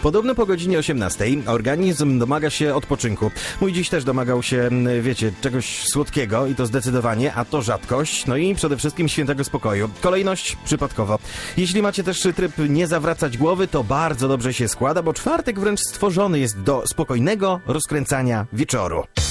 Podobno po godzinie 18 organizm domaga się odpoczynku. Mój dziś też domagał się, wiecie, czegoś słodkiego i to zdecydowanie, a to rzadkość, no i przede wszystkim świętego spokoju. Kolejność przypadkowo. Jeśli macie też tryb nie zawracać głowy, to bardzo dobrze się składa, bo czwartek wręcz stworzony jest do spokojnego rozkręcania wieczoru.